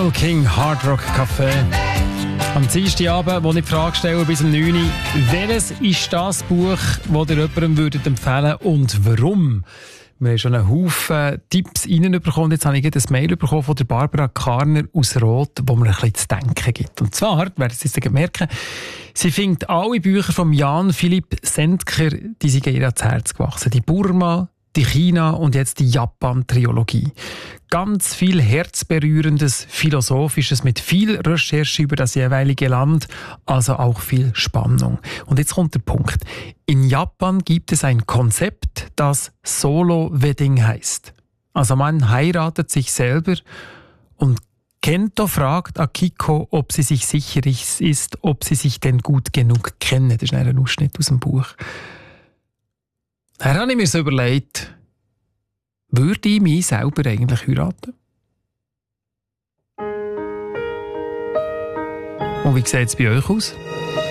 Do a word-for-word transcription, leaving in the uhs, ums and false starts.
Carole King, Hard Rock Café. Am Dienstagabend, wo ich die Frage stelle, bis um neun Uhr, welches ist das Buch, das ihr jemandem würdet empfehlen und warum? Wir haben schon einen Haufen Tipps reinbekommen. Jetzt habe ich ein Mail bekommen von der Barbara Karner aus Roth, wo mir ein bisschen zu denken gibt. Und zwar, werden Sie es merken, sie findet alle Bücher von Jan Philipp Sendker, die sind ihr ans Herz gewachsen. Die Burma, die China und jetzt die Japan-Triologie. Ganz viel Herzberührendes, Philosophisches mit viel Recherche über das jeweilige Land, also auch viel Spannung. Und jetzt kommt der Punkt. In Japan gibt es ein Konzept, das Solo-Wedding heißt. Also man heiratet sich selber und Kento fragt Akiko, ob sie sich sicher ist, ob sie sich denn gut genug kennen. Das ist ein Ausschnitt aus dem Buch. Da habe ich mir so überlegt, würde ich mich selber eigentlich heiraten? Und wie sieht es bei euch aus?